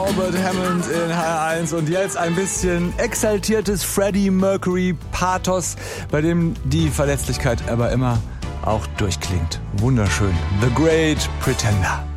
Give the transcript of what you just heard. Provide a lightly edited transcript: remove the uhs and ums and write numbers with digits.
Albert Hammond in HR1 und jetzt ein bisschen exaltiertes Freddie Mercury Pathos, bei dem die Verletzlichkeit aber immer auch durchklingt. Wunderschön. The Great Pretender.